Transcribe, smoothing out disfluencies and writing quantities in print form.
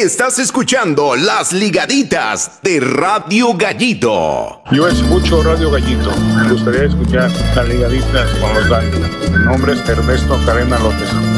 Estás escuchando Las Ligaditas de Radio Gallito. Yo escucho Radio Gallito. Me gustaría escuchar Las Ligaditas con los Dávila. Mi nombre es Ernesto Cadena López.